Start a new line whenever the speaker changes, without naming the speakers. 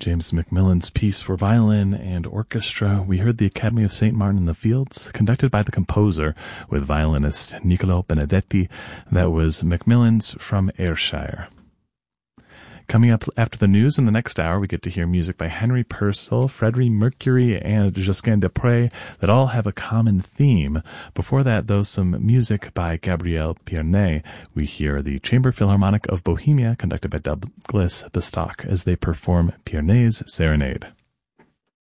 James Macmillan's piece for violin and orchestra. We heard the Academy of St. Martin in the Fields, conducted by the composer with violinist Niccolo Benedetti. That was Macmillan's from Ayrshire. Coming up after the news in the next hour, we get to hear music by Henry Purcell, Freddie Mercury, and Josquin des Prez that all have a common theme. Before that, though, some music by Gabriel Pierné. We hear the Chamber Philharmonic of Bohemia, conducted by Douglas Bostock, as they perform Pierné's Serenade.